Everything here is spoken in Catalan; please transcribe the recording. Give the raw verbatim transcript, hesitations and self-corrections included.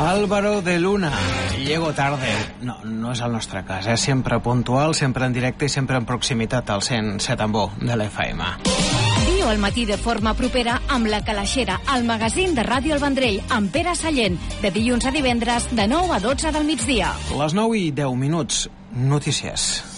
Álvaro de Luna, llego tarde. No, no és el nostre cas, és sempre puntual, sempre en directe i sempre en proximitat al cent set amb u de l'F M. Viu al matí de forma propera amb La Calaixera, el magazín de Ràdio El Vendrell, amb Pere Sallent, de dilluns a divendres, de nou a dotze del migdia. Les nou i deu minuts, notícies.